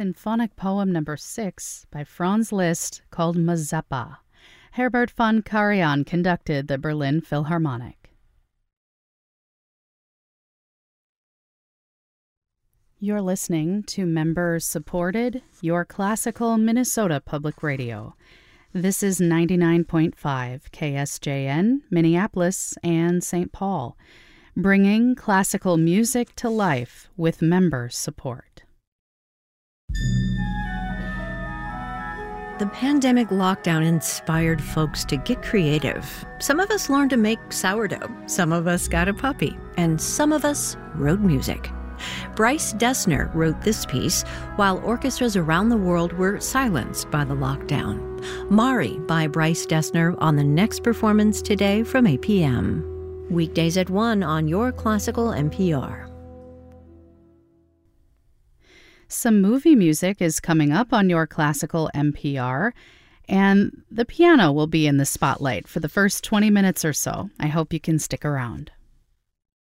Symphonic Poem Number 6 by Franz Liszt called Mazeppa. Herbert von Karajan conducted the Berlin Philharmonic. You're listening to member-supported Your Classical Minnesota Public Radio. This is 99.5 KSJN, Minneapolis and St. Paul, bringing classical music to life with member support. The pandemic lockdown inspired folks to get creative. Some of us learned to make sourdough, some of us got a puppy, and some of us wrote music. Bryce Dessner wrote this piece while orchestras around the world were silenced by the lockdown. Mari by Bryce Dessner on the next performance today from 8 p.m. Weekdays at 1 on Your Classical NPR. Some movie music is coming up on Your Classical NPR, and the piano will be in the spotlight for the first 20 minutes or so. I hope you can stick around.